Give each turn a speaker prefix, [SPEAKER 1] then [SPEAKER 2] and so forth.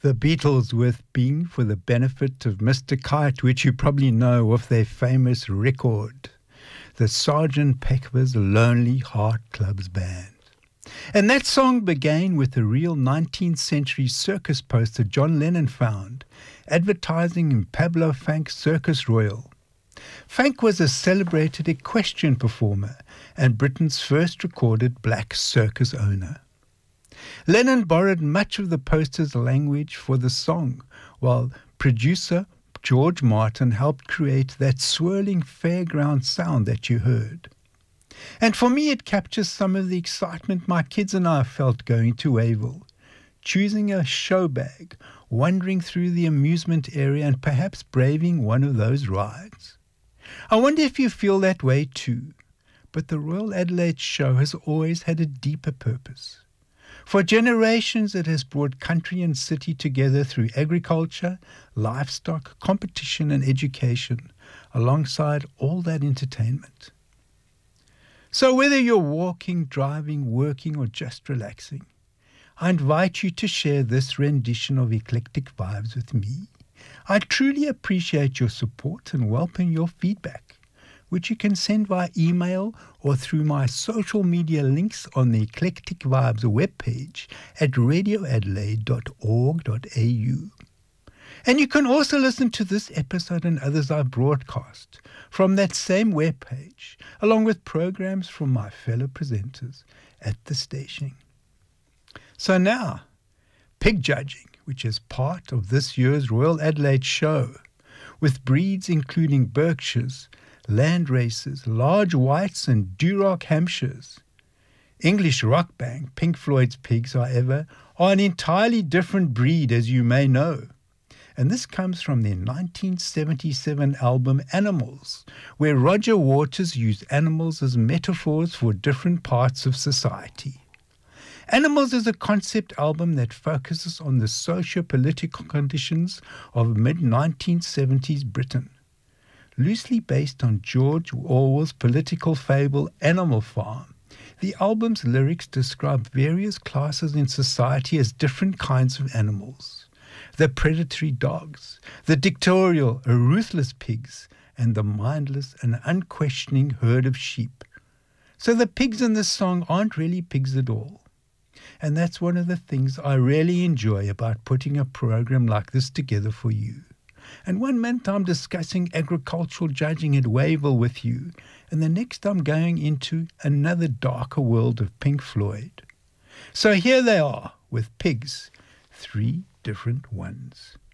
[SPEAKER 1] The Beatles with Being for the Benefit of Mr. Kite, which you probably know of their famous record, the Sgt. Pepper's Lonely Heart Club's Band. And that song began with a real 19th century circus poster John Lennon found, advertising in Pablo Fank's Circus Royal. Fank was a celebrated equestrian performer and Britain's first recorded black circus owner. Lennon borrowed much of the poster's language for the song, while producer George Martin helped create that swirling fairground sound that you heard. And for me, it captures some of the excitement my kids and I felt going to Wavell, choosing a show bag, wandering through the amusement area and perhaps braving one of those rides. I wonder if you feel that way too, but the Royal Adelaide Show has always had a deeper purpose. For generations, it has brought country and city together through agriculture, livestock, competition and education, alongside all that entertainment. So whether you're walking, driving, working or just relaxing, I invite you to share this rendition of Eclectic Vibes with me. I truly appreciate your support and welcome your feedback, which you can send via email or through my social media links on the Eclectic Vibes webpage at radioadelaide.org.au. And you can also listen to this episode and others I broadcast from that same webpage, along with programs from my fellow presenters at the station. So now, pig judging, which is part of this year's Royal Adelaide Show, with breeds including Berkshires, land races, large whites and Duroc Hampshires. English rock band Pink Floyd's pigs, however, are an entirely different breed, as you may know. And this comes from their 1977 album Animals, where Roger Waters used animals as metaphors for different parts of society. Animals is a concept album that focuses on the socio-political conditions of mid-1970s Britain. Loosely based on George Orwell's political fable Animal Farm, the album's lyrics describe various classes in society as different kinds of animals. The predatory dogs, the dictatorial or ruthless pigs, and the mindless and unquestioning herd of sheep. So the pigs in this song aren't really pigs at all. And that's one of the things I really enjoy about putting a program like this together for you. And one minute I'm discussing agricultural judging at Wavell with you, and the next I'm going into another darker world of Pink Floyd. So here they are with pigs, 3 different ones.